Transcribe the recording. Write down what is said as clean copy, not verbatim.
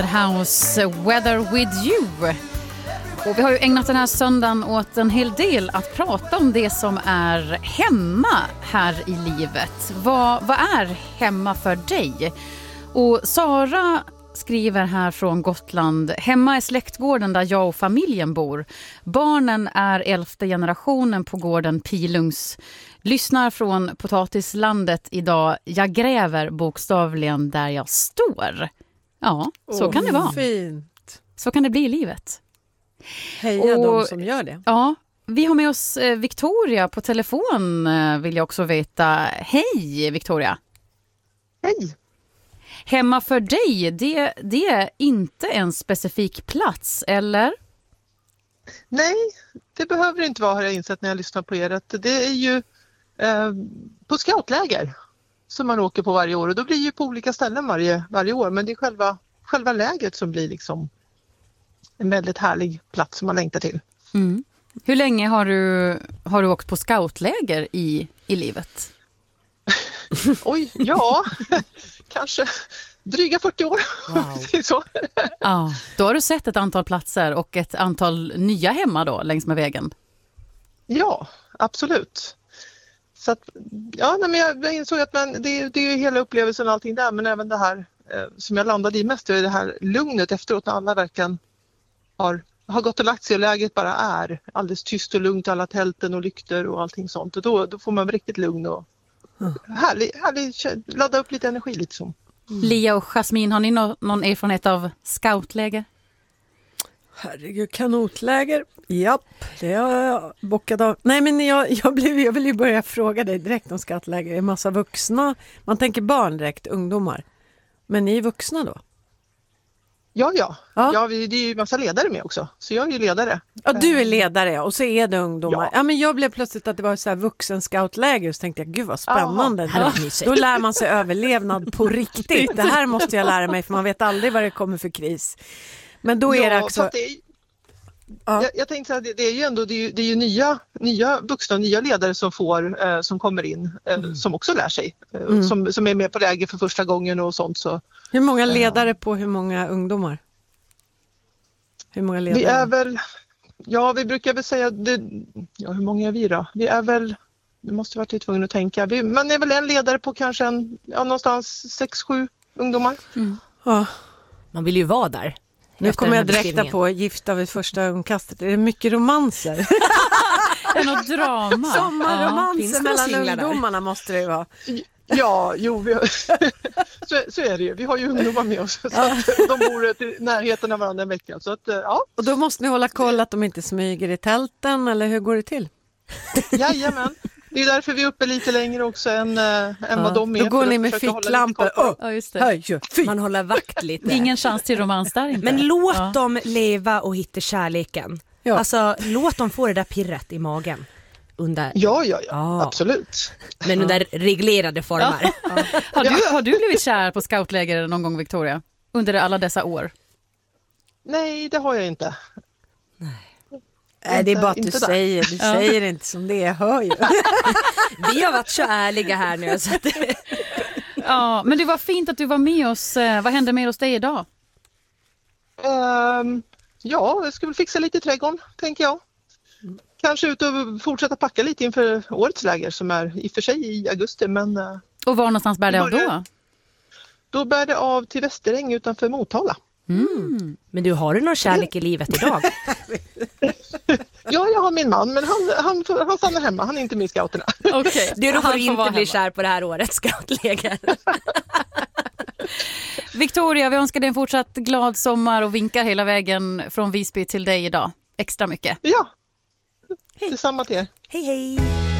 House Weather With You. Och vi har ju ägnat den här söndagen åt en hel del att prata om det som är hemma här i livet. Vad är hemma för dig? Och Sara skriver här från Gotland: hemma är släktgården där jag och familjen bor. Barnen är 11:e generationen på gården Pilungs. Lyssnar från potatislandet idag. Jag gräver bokstavligen där jag står. Ja, så kan det vara. Fint. Så kan det bli i livet. Heja de som gör det. Ja, vi har med oss Victoria på telefon, vill jag också veta. Hej Victoria. Hej. Hemma för dig, det är inte en specifik plats, eller? Nej, det behöver det inte vara, har jag insett när jag lyssnar på er. Att det är ju på scoutläger som man åker på varje år. Och då blir det ju på olika ställen varje år. Men det är själva lägret som blir liksom en väldigt härlig plats som man längtar till. Mm. Hur länge har du åkt på scoutläger i livet? Oj, ja, kanske dryga 40 år. Wow. Så. Ja, då har du sett ett antal platser och ett antal nya hemma då längs med vägen. Ja, absolut. Så att, ja, men jag insåg att det är ju hela upplevelsen och allting där, men även det här som jag landade i mest är det här lugnet efteråt när alla verkligen har gått och lagt sig och läget bara är alldeles tyst och lugnt, alla tälten och lyktor och allting sånt. Och då får man riktigt lugn och härlig, ladda upp lite energi lite så. Lia och Jasmin, har ni någon erfarenhet av scoutläger? Herregud, kanotläger. Japp, det har jag bockat av. Nej, men jag vill ju börja fråga dig direkt om scoutläger. Det är massa vuxna. Man tänker barn direkt, ungdomar. Men ni är vuxna då? Ja, det är ju massa ledare med också. Så jag är ju ledare. Ja, du är ledare och så är det ungdomar. Ja. Ja, men jag blev plötsligt att det var så här vuxen scoutläger och så tänkte jag, gud vad spännande. Då lär man sig överlevnad på riktigt. Det här måste jag lära mig för man vet aldrig vad det kommer för kris. Men då är det också... Jag tänkte så här, det är ju ändå det är ju nya vuxna, nya ledare som kommer in, som också lär sig, som är med på läger för första gången och sånt. Så. Hur många ledare på hur många ungdomar? Hur många ledare? Vi är väl, vi brukar väl säga, hur många är vi då? Vi är väl, det måste vara lite tvungen att tänka, man är väl en ledare på kanske någonstans 6-7 ungdomar. Mm. Ja. Man vill ju vara där. Nu kommer jag direkt på Gifta vid första ögonkastet. Är det mycket romanser? Det är något drama. Sommarromanser mellan ungdomarna måste det ju vara. Ja, så är det ju. Vi har ju ungdomar med oss. Så att de bor i närheten av varandra en vecka. Så att, ja. Och då måste ni hålla koll att de inte smyger i tälten, eller hur går det till? Jajamän. Det är därför vi är uppe lite längre också än vad de är. Då går ni med ficklampor. Ja, just det. Man håller vakt lite. Ingen chans till romans där inte. Men låt dem leva och hitta kärleken. Ja. Alltså, låt dem få det där pirret i magen. Ja, absolut. Men under reglerade former. Har du blivit kär på scoutläger någon gång, Victoria? Under alla dessa år? Nej, det har jag inte. Nej, det är bara att du säger inte som det är, jag hör ju. Vi har varit så ärliga här nu. Så att... Ja, men det var fint att du var med oss. Vad händer med hos dig idag? Jag ska väl fixa lite i trädgården, tänker jag. Kanske ut och fortsätta packa lite inför årets läger som är i och för sig i augusti. Men, och var någonstans bär det av då? Då bär det av till Västeräng utanför Motala. Mm. Men du, har du någon kärlek i livet idag? Ja, jag har min man, men han stannar hemma. Han är inte med i scouterna. Okay. Då får du inte bli kär på det här årets scoutläger. Victoria, vi önskar dig en fortsatt glad sommar och vinkar hela vägen från Visby till dig idag. Extra mycket. Ja, detsamma till er. Hej, hej.